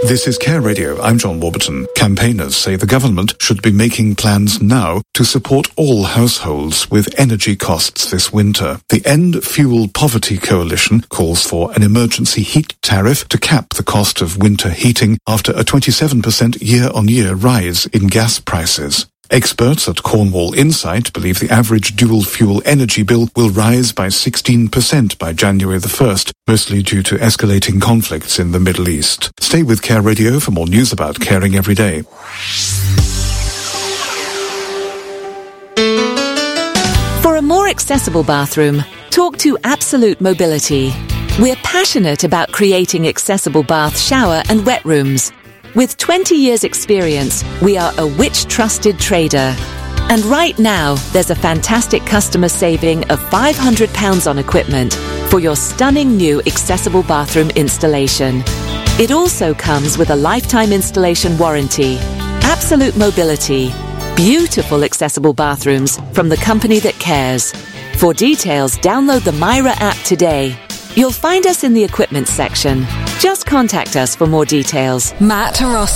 This is Care Radio. I'm John Warburton. Campaigners say the government should be making plans now to support all households with energy costs this winter. The End Fuel Poverty Coalition calls for an emergency heat tariff to cap the cost of winter heating after a 27% year-on-year rise in gas prices. Experts at Cornwall Insight believe the average dual-fuel energy bill will rise by 16% by January the 1st, mostly due to escalating conflicts in the Middle East. Stay with Care Radio for more news about caring every day. For a more accessible bathroom, talk to Absolute Mobility. We're passionate about creating accessible bath, shower and wet rooms. With 20 years' experience, we are a Which-trusted trader. And right now, there's a fantastic customer saving of £500 on equipment for your stunning new accessible bathroom installation. It also comes with a lifetime installation warranty. Absolute Mobility. Beautiful accessible bathrooms from the company that cares. For details, download the Myra app today. You'll find us in the equipment section. Just contact us for more details. Matt Ross.